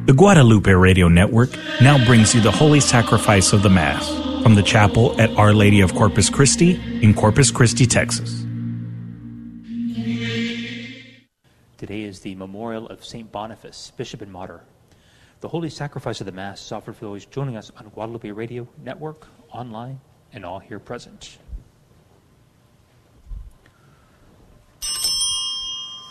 The Guadalupe Radio Network now brings you the Holy Sacrifice of the Mass from the chapel at Our Lady of Corpus Christi in Corpus Christi, Texas. Today is the memorial of St. Boniface, Bishop and Martyr. The Holy Sacrifice of the Mass is offered for those joining us on Guadalupe Radio Network, online, and all here present.